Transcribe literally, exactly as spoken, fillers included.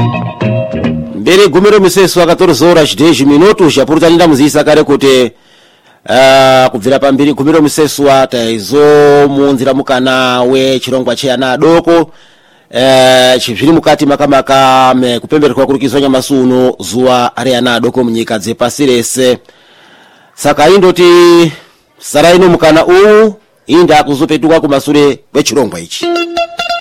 mbere gumero miseso quatorze horas dez minutos japurtanira muzisa kare kuti uh, kubvira pambiri gumero miseso ataizo munzira mukana we chirongwa cheyana adoko eh chiviri mukati makamaka me kupembererwa kurikizwa nyamasuno zuwa ari ana adoko munyika dzepasi rese saka indoti saraino mukana uwu inda kuzopetuka kumasure wechirongwa ichi.